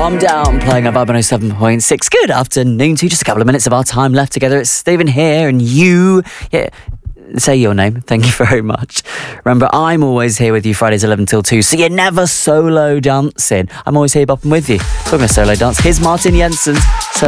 Calm Down, playing on Vibe 107.6. Good afternoon to you. Just a couple of minutes of our time left together. It's Stephen here and you. Yeah, say your name. Thank you very much. Remember, I'm always here with you Fridays 11 till 2, so you're never solo dancing. I'm always here bopping with you. Talking of solo dance, here's Martin Jensen. So